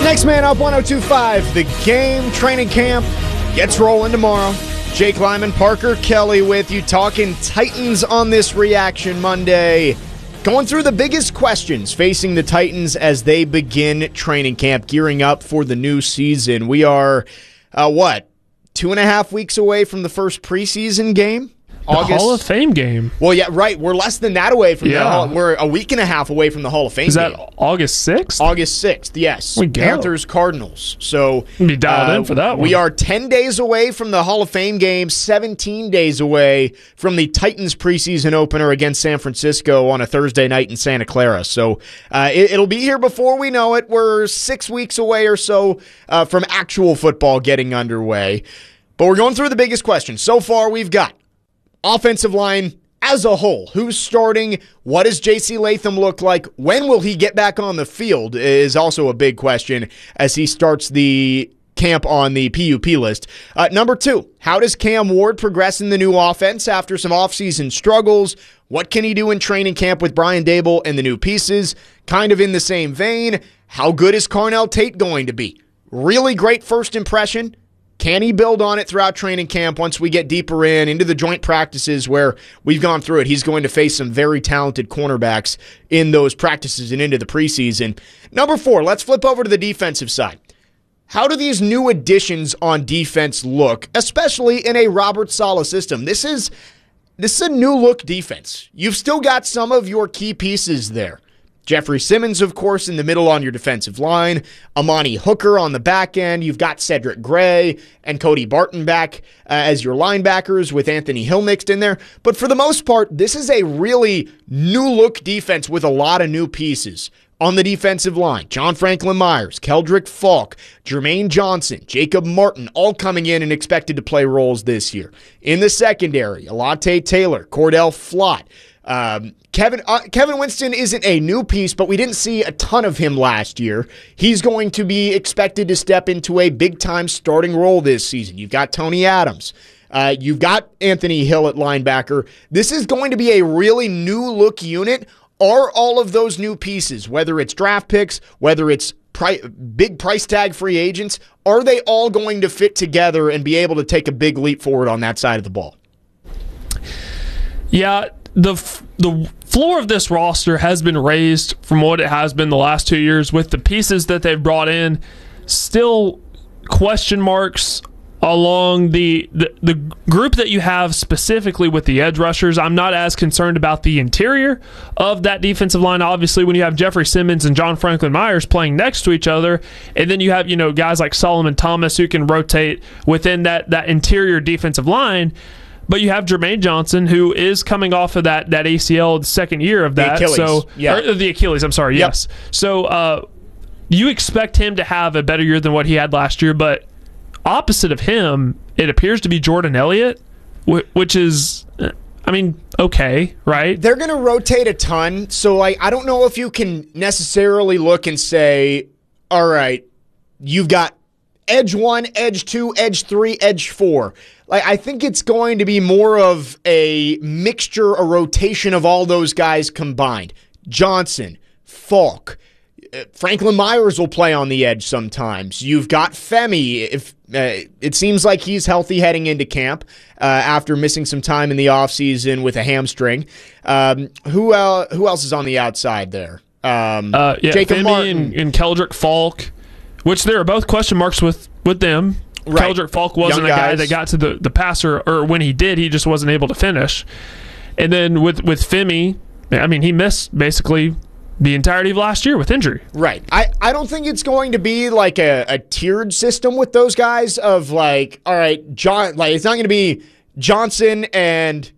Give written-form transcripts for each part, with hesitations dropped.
Next man up, 102.5. The Game training camp gets rolling tomorrow. Jake Lyman, Parker Kelly with you, talking Titans on this Reaction Monday. Going through the biggest questions facing the Titans as they begin training camp, gearing up for the new season. We are, 2.5 weeks away from the first preseason game? August. The Hall of Fame game. Well, yeah, right. We're less than that away from the Hall. We're a week and a half away from the Hall of Fame game. Is that August 6th? August 6th, yes. Panthers, Cardinals. So be dialed in for that one. We are 10 days away from the Hall of Fame game, 17 days away from the Titans preseason opener against San Francisco on a Thursday night in Santa Clara. So it'll be here before we know it. We're 6 weeks away or so from actual football getting underway. But we're going through the biggest questions. So far, we've got offensive line as a whole. Who's starting? What does J.C. Latham look like? When will he get back on the field is also a big question as he starts the camp on the PUP list. Number 2, how does Cam Ward progress in the new offense after some offseason struggles? What can he do in training camp with Brian Daboll and the new pieces? Kind of in the same vein, how good is Carnell Tate going to be? Really great first impression. Can he build on it throughout training camp once we get deeper into the joint practices where we've gone through it? He's going to face some very talented cornerbacks in those practices and into the preseason. Number 4, let's flip over to the defensive side. How do these new additions on defense look, especially in a Robert Saleh system? This is a new-look defense. You've still got some of your key pieces there. Jeffrey Simmons, of course, in the middle on your defensive line. Amani Hooker on the back end. You've got Cedric Gray and Cody Barton back as your linebackers with Anthony Hill mixed in there. But for the most part, this is a really new-look defense with a lot of new pieces. On the defensive line, John Franklin Myers, Keldrick Falk, Jermaine Johnson, Jacob Martin, all coming in and expected to play roles this year. In the secondary, Alante Taylor, Cordell Flott, Kevin Winston isn't a new piece, but we didn't see a ton of him last year. He's going to be expected to step into a big-time starting role this season. You've got Tony Adams. You've got Anthony Hill at linebacker. This is going to be a really new-look unit. Are all of those new pieces, whether it's draft picks, whether it's big price tag free agents, are they all going to fit together and be able to take a big leap forward on that side of the ball? Yeah, the floor of this roster has been raised from what it has been the last 2 years with the pieces that they've brought in. Still question marks along the group that you have specifically with the edge rushers. I'm not as concerned about the interior of that defensive line. Obviously, when you have Jeffrey Simmons and John Franklin Myers playing next to each other, and then you have guys like Solomon Thomas who can rotate within that interior defensive line. But you have Jermaine Johnson, who is coming off of that ACL, the second year of that. The Achilles. Or the Achilles, I'm sorry, yes. So you expect him to have a better year than what he had last year, but opposite of him, it appears to be Jordan Elliott, which is, okay, right? They're going to rotate a ton, so I don't know if you can necessarily look and say, all right, you've got edge 1, edge 2, edge 3, edge 4. I think it's going to be more of a mixture, a rotation of all those guys combined. Johnson, Falk, Franklin Myers will play on the edge sometimes. You've got Femi. It seems like he's healthy heading into camp after missing some time in the offseason with a hamstring. Who else is on the outside there? Jacob Femi Martin and Keldrick Falk, which there are both question marks with them. Right. Keldrick Falk wasn't a guy that got to the passer, or when he did, he just wasn't able to finish. And then with Femi, he missed basically the entirety of last year with injury. Right. I don't think it's going to be like a tiered system with those guys of all right, it's not going to be Johnson and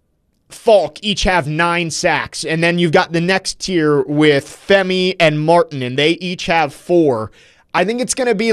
Falk each have 9 sacks, and then you've got the next tier with Femi and Martin, and they each have 4. I think it's going to be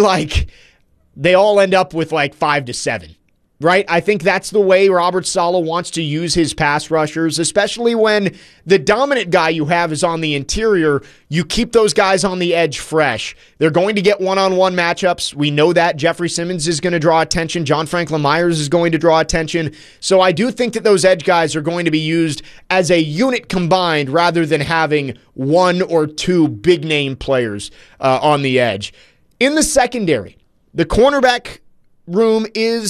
they all end up with 5 to 7, right? I think that's the way Robert Saleh wants to use his pass rushers, especially when the dominant guy you have is on the interior. You keep those guys on the edge fresh. They're going to get one-on-one matchups. We know that. Jeffrey Simmons is going to draw attention. John Franklin Myers is going to draw attention. So I do think that those edge guys are going to be used as a unit combined rather than having 1 or 2 big-name players on the edge. In the secondary, the cornerback room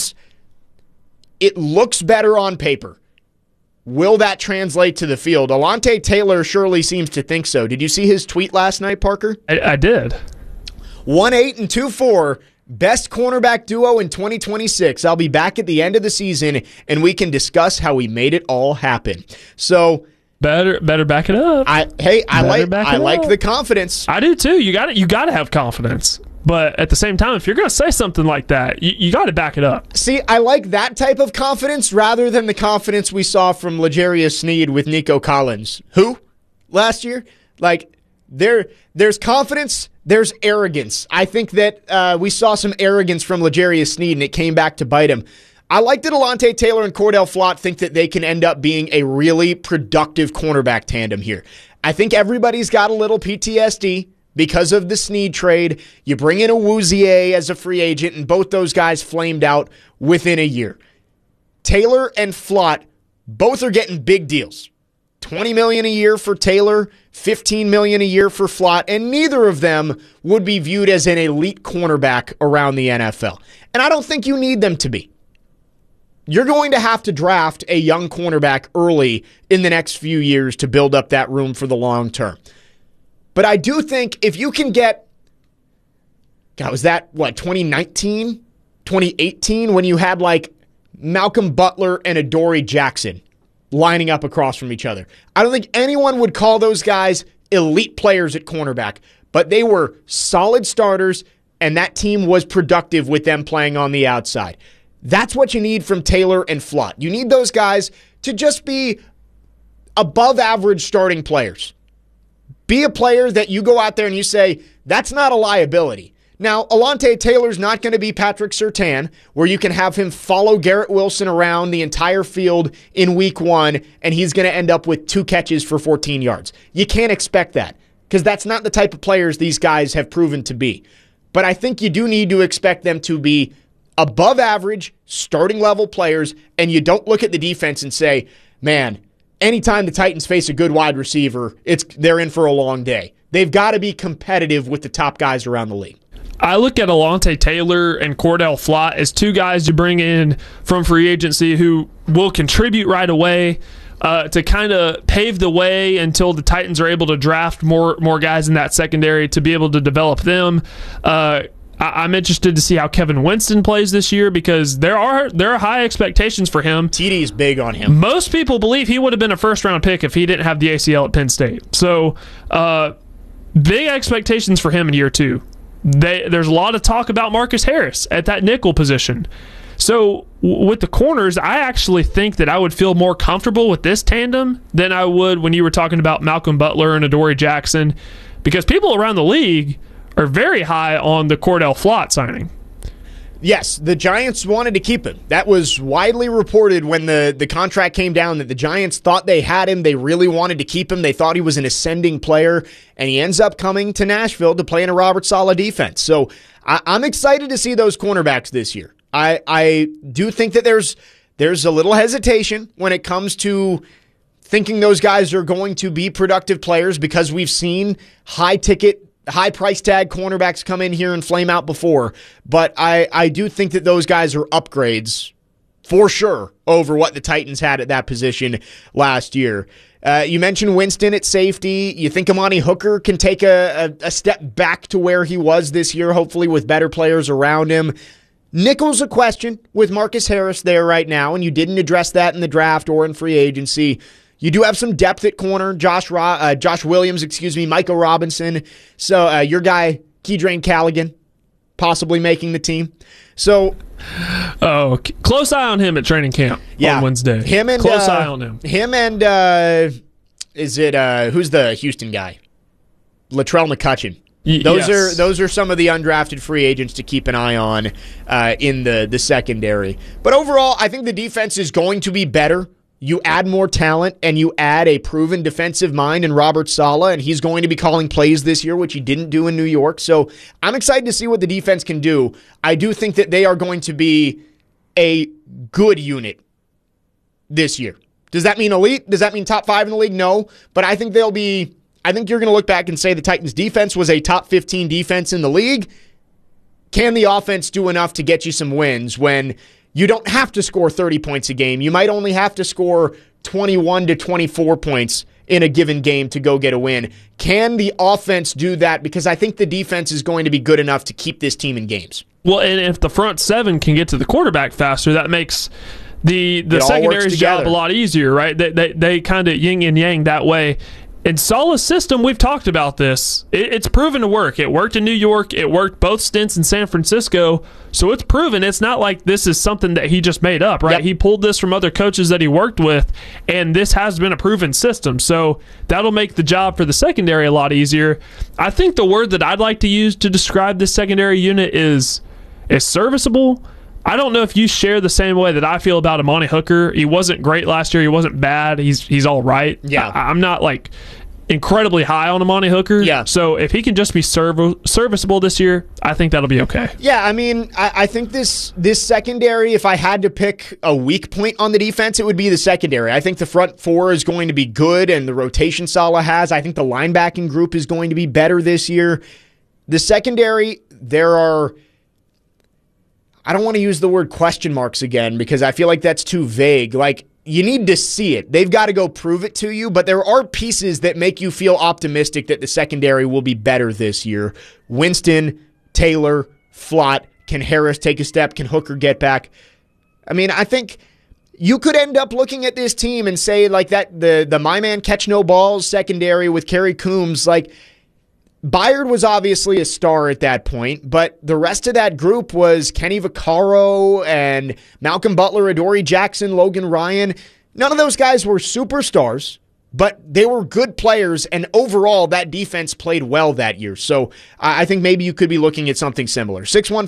it looks better on paper. Will that translate to the field? Alontae Taylor surely seems to think so. Did you see his tweet last night, Parker? I did. 1-8 and 2-4, best cornerback duo in 2026. I'll be back at the end of the season, and we can discuss how we made it all happen. So better back it up. I like the confidence. I do too. You got to have confidence. But at the same time, if you're going to say something like that, you got to back it up. See, I like that type of confidence rather than the confidence we saw from L'Jarius Sneed with Nico Collins. Who? Last year? Like, there's confidence, there's arrogance. I think that we saw some arrogance from L'Jarius Sneed, and it came back to bite him. I like that Alontae Taylor and Cordell Flott think that they can end up being a really productive cornerback tandem here. I think everybody's got a little PTSD because of the Sneed trade. You bring in Awuzie as a free agent, and both those guys flamed out within a year. Taylor and Flott both are getting big deals. $20 million a year for Taylor, $15 million a year for Flott, and neither of them would be viewed as an elite cornerback around the NFL. And I don't think you need them to be. You're going to have to draft a young cornerback early in the next few years to build up that room for the long term. But I do think if you can get, was that, 2019, 2018, when you had like Malcolm Butler and Adoree Jackson lining up across from each other. I don't think anyone would call those guys elite players at cornerback, but they were solid starters, and that team was productive with them playing on the outside. That's what you need from Taylor and Flott. You need those guys to just be above average starting players. Be a player that you go out there and you say, that's not a liability. Now, Alontae Taylor's not going to be Patrick Surtain, where you can have him follow Garrett Wilson around the entire field in week 1, and he's going to end up with 2 catches for 14 yards. You can't expect that, because that's not the type of players these guys have proven to be. But I think you do need to expect them to be above average, starting level players, and you don't look at the defense and say, man, anytime the Titans face a good wide receiver, they're in for a long day. They've got to be competitive with the top guys around the league. I look at Alontae Taylor and Cordell Flott as 2 guys you bring in from free agency who will contribute right away to kind of pave the way until the Titans are able to draft more guys in that secondary to be able to develop them. I'm interested to see how Kevin Winston plays this year because there are high expectations for him. TD's big on him. Most people believe he would have been a first-round pick if he didn't have the ACL at Penn State. So big expectations for him in year 2. There's a lot of talk about Marcus Harris at that nickel position. So with the corners, I actually think that I would feel more comfortable with this tandem than I would when you were talking about Malcolm Butler and Adoree Jackson, because people around the league are very high on the Cordell Flott signing. Yes, the Giants wanted to keep him. That was widely reported when the contract came down that the Giants thought they had him. They really wanted to keep him. They thought he was an ascending player, and he ends up coming to Nashville to play in a Robert Saleh defense. So I'm excited to see those cornerbacks this year. I do think that there's a little hesitation when it comes to thinking those guys are going to be productive players because we've seen high price tag cornerbacks come in here and flame out before. But I do think that those guys are upgrades for sure over what the Titans had at that position last year. You mentioned Winston at safety. You think Amani Hooker can take a step back to where he was this year, hopefully with better players around him. Nickel's a question with Marcus Harris there right now, and you didn't address that in the draft or in free agency. You do have some depth at corner, Josh Williams, Micah Robinson. So your guy, Keydrane Callaghan, possibly making the team. So, close eye on him at training camp on Wednesday. Close eye on him. Him and who's the Houston guy? Latrell McCutcheon. Those are some of the undrafted free agents to keep an eye on in the secondary. But overall, I think the defense is going to be better. You add more talent, and you add a proven defensive mind in Robert Saleh, and he's going to be calling plays this year, which he didn't do in New York. So I'm excited to see what the defense can do. I do think that they are going to be a good unit this year. Does that mean elite? Does that mean top 5 in the league? No. But I think you're going to look back and say the Titans defense was a top 15 defense in the league, can the offense do enough to get you some wins when you don't have to score 30 points a game? You might only have to score 21 to 24 points in a given game to go get a win. Can the offense do that? Because I think the defense is going to be good enough to keep this team in games. Well, and if the front seven can get to the quarterback faster, that makes the secondary's job a lot easier, right? They kind of yin and yang that way. In Saleh's system, we've talked about this. It's proven to work. It worked in New York. It worked both stints in San Francisco. So it's proven. It's not like this is something that he just made up, right? Yep. He pulled this from other coaches that he worked with, and this has been a proven system. So that'll make the job for the secondary a lot easier. I think the word that I'd like to use to describe this secondary unit is serviceable. I don't know if you share the same way that I feel about Amani Hooker. He wasn't great last year. He wasn't bad. He's all right. Yeah. I'm not like incredibly high on Amani Hooker. Yeah. So if he can just be serviceable this year, I think that'll be okay. Yeah, I mean, I think this secondary, if I had to pick a weak point on the defense, it would be the secondary. I think the front four is going to be good, and the rotation Saleh has. I think the linebacking group is going to be better this year. The secondary, there are... I don't want to use the word question marks again because I feel like that's too vague. Like, you need to see it. They've got to go prove it to you, but there are pieces that make you feel optimistic that the secondary will be better this year. Winston, Taylor, Flott. Can Harris take a step? Can Hooker get back? I mean, I think you could end up looking at this team and say, like, that the my man catch no balls secondary with Kerry Coombs, like, Byard was obviously a star at that point, but the rest of that group was Kenny Vaccaro and Malcolm Butler, Adoree Jackson, Logan Ryan. None of those guys were superstars, but they were good players, and overall, that defense played well that year. So I think maybe you could be looking at something similar.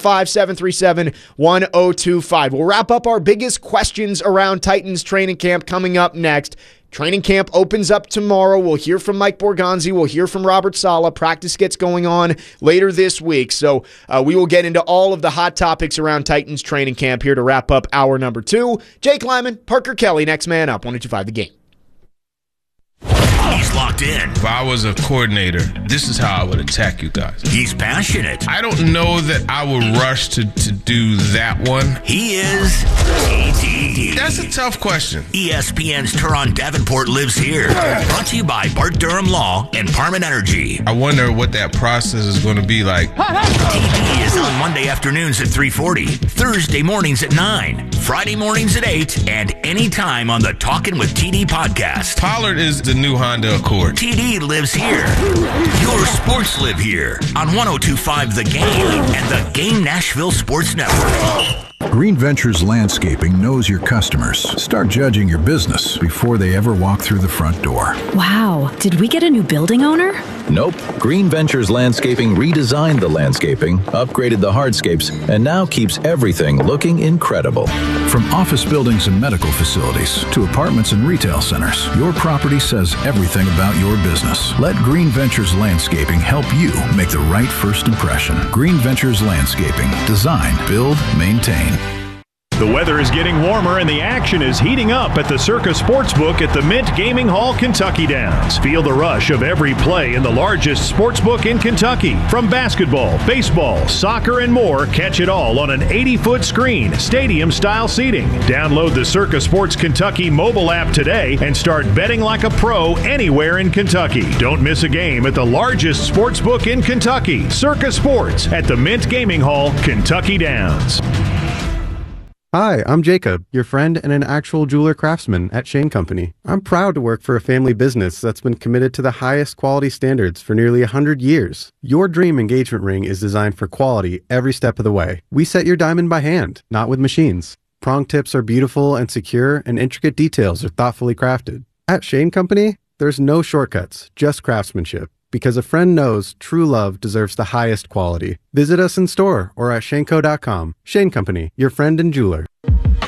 615-737-1025. We'll wrap up our biggest questions around Titans training camp coming up next. Training camp opens up tomorrow. We'll hear from Mike Borgonzi. We'll hear from Robert Saleh. Practice gets going on later this week. So we will get into all of the hot topics around Titans training camp here to wrap up hour number 2. Jake Lyman, Parker Kelly, next man up, 102.5 The Game. He's locked in. If I was a coordinator, this is how I would attack you guys. He's passionate. I don't know that I would rush to do that one. He is TD. That's a tough question. ESPN's Teron Davenport lives here. Brought to you by Bart Durham Law and Parman Energy. I wonder what that process is going to be like. TD is on Monday afternoons at 3:40, Thursday mornings at 9, Friday mornings at 8, and anytime on the Talkin' with TD podcast. Pollard is the new Honda Accord. TD lives here. Your sports live here on 102.5 The Game and the Game Nashville Sports Network. Green Ventures Landscaping knows your customers. Start judging your business before they ever walk through the front door. Wow, did we get a new building owner? Nope. Green Ventures Landscaping redesigned the landscaping, upgraded the hardscapes, and now keeps everything looking incredible. From office buildings and medical facilities to apartments and retail centers, your property says everything about your business. Let Green Ventures Landscaping help you make the right first impression. Green Ventures Landscaping. Design, build, maintain. The weather is getting warmer and the action is heating up at the Circa Sportsbook at the Mint Gaming Hall, Kentucky Downs. Feel the rush of every play in the largest sportsbook in Kentucky. From basketball, baseball, soccer, and more, catch it all on an 80-foot screen, stadium-style seating. Download the Circa Sports Kentucky mobile app today and start betting like a pro anywhere in Kentucky. Don't miss a game at the largest sportsbook in Kentucky, Circa Sports at the Mint Gaming Hall, Kentucky Downs. Hi, I'm Jacob, your friend and an actual jeweler craftsman at Shane Company. I'm proud to work for a family business that's been committed to the highest quality standards for nearly 100 years. Your dream engagement ring is designed for quality every step of the way. We set your diamond by hand, not with machines. Prong tips are beautiful and secure, and intricate details are thoughtfully crafted. At Shane Company, there's no shortcuts, just craftsmanship. Because a friend knows true love deserves the highest quality. Visit us in store or at shaneco.com. Shane Company, your friend and jeweler.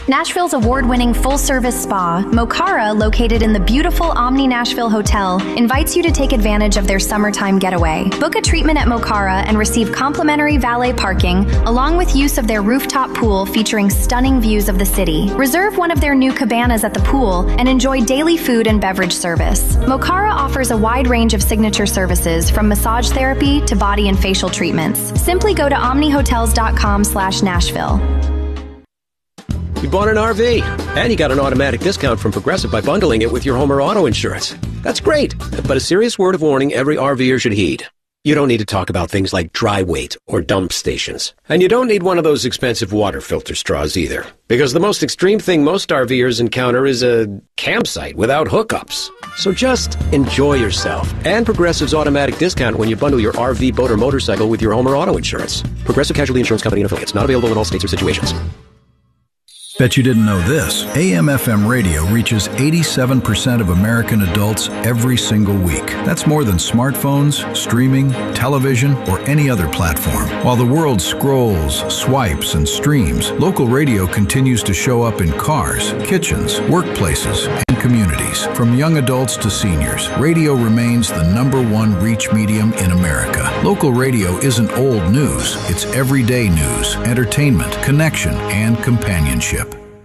Nashville's award-winning full-service spa, Mokara, located in the beautiful Omni Nashville Hotel, invites you to take advantage of their summertime getaway. Book a treatment at Mokara and receive complimentary valet parking, along with use of their rooftop pool featuring stunning views of the city. Reserve one of their new cabanas at the pool and enjoy daily food and beverage service. Mokara offers a wide range of signature services, from massage therapy to body and facial treatments. Simply go to omnihotels.com/Nashville. You bought an RV, and you got an automatic discount from Progressive by bundling it with your home or auto insurance. That's great, but a serious word of warning every RVer should heed. You don't need to talk about things like dry weight or dump stations. And you don't need one of those expensive water filter straws either, because the most extreme thing most RVers encounter is a campsite without hookups. So just enjoy yourself and Progressive's automatic discount when you bundle your RV, boat, or motorcycle with your home or auto insurance. Progressive Casualty Insurance Company and Affiliates. Not available in all states or situations. Bet you didn't know this. AM/FM radio reaches 87% of American adults every single week. That's more than smartphones, streaming, television, or any other platform. While the world scrolls, swipes, and streams, local radio continues to show up in cars, kitchens, workplaces, and communities. From young adults to seniors, radio remains the #1 reach medium in America. Local radio isn't old news. It's everyday news, entertainment, connection, and companionship.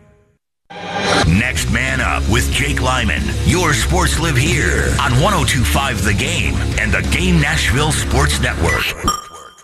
Next Man Up with Jake Lyman. Your sports live here on 102.5 The Game and the Game Nashville Sports Network.